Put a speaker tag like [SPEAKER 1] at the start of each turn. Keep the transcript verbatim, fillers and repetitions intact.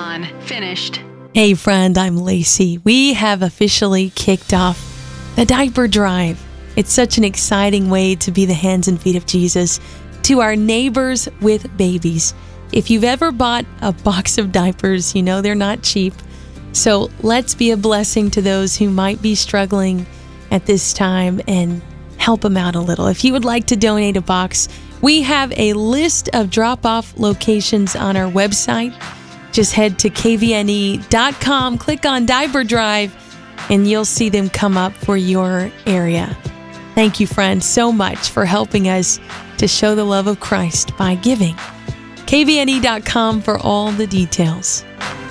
[SPEAKER 1] on. Finished.
[SPEAKER 2] Hey friend, I'm Lacey. We have officially kicked off the diaper drive. It's such an exciting way to be the hands and feet of Jesus to our neighbors with babies. If you've ever bought a box of diapers, you know they're not cheap. So let's be a blessing to those who might be struggling at this time and help them out a little. If you would like to donate a box, we have a list of drop-off locations on our website. Just head to k v n e dot com, click on Diaper Drive, and you'll see them come up for your area. Thank you, friends, so much for helping us to show the love of Christ by giving. k v n e dot com for all the details.